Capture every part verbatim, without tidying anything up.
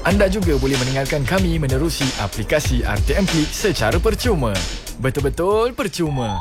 Anda juga boleh mendengarkan kami menerusi aplikasi R T M Klik secara percuma. Betul-betul percuma.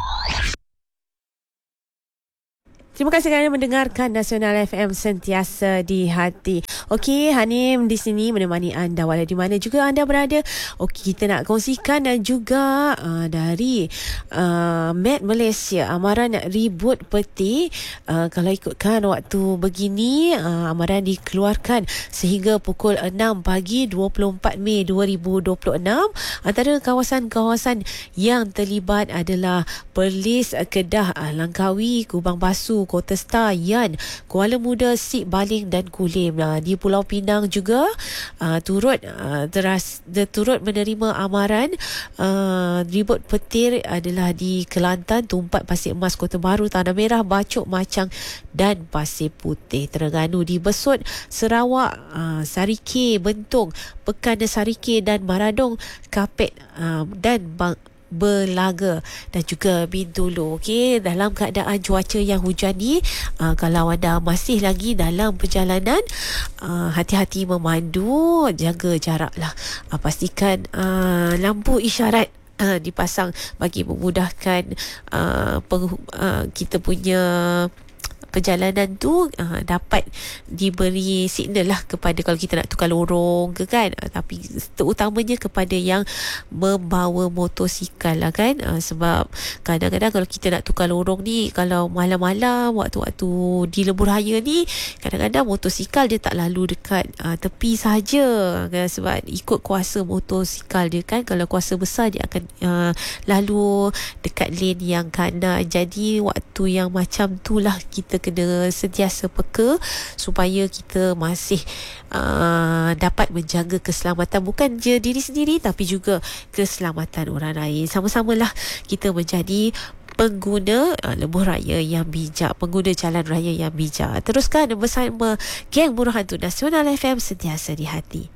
Terima kasih kerana mendengarkan Nasional F M, sentiasa di hati. Okey, Hanim di sini menemani anda walau di mana juga anda berada. Okey, kita nak kongsikan dan juga uh, dari uh, Met Malaysia, amaran ribut peti. Uh, kalau ikutkan waktu begini, uh, amaran dikeluarkan sehingga pukul enam pagi dua puluh empat Mei dua ribu dua puluh enam. Antara kawasan-kawasan yang terlibat adalah Perlis, Kedah, Langkawi, Kubang Basuh, Kota Star, Yan, Kuala Muda, Sik Baling dan Kulim. Uh, di Pulau Pinang juga uh, turut uh, teras, de, turut menerima amaran uh, ribut petir adalah di Kelantan, Tumpat, Pasir Emas, Kota Baru, Tanah Merah, Bacok, Macang dan Pasir Putih. Terengganu di Besut, Sarawak, uh, Sarike, Bentong, Pekan Sarike dan Maradong, Kapet uh, dan Bang Belaga dan juga Bintulu. Okey, dalam keadaan cuaca yang hujan ni, uh, kalau anda masih lagi dalam perjalanan, uh, hati-hati memandu, jaga jarak lah. Uh, pastikan uh, lampu isyarat uh, dipasang bagi memudahkan uh, peng, uh, kita punya perjalanan tu uh, dapat diberi signal lah kepada kalau kita nak tukar lorong ke kan, uh, tapi terutamanya kepada yang membawa motosikal lah kan, uh, sebab kadang-kadang kalau kita nak tukar lorong ni, kalau malam-malam waktu-waktu di lebuh raya ni, kadang-kadang motosikal dia tak lalu dekat uh, tepi saja kan, sebab ikut kuasa motosikal dia kan. Kalau kuasa besar dia akan uh, lalu dekat lane yang kanan. Jadi waktu yang macam tu lah kita kena sentiasa peka supaya kita masih uh, dapat menjaga keselamatan bukan je diri sendiri tapi juga keselamatan orang lain. Sama-samalah kita menjadi pengguna uh, lebuh raya yang bijak, pengguna jalan raya yang bijak. Teruskan bersama Geng Buruh Hantu Nasional F M, sentiasa di hati.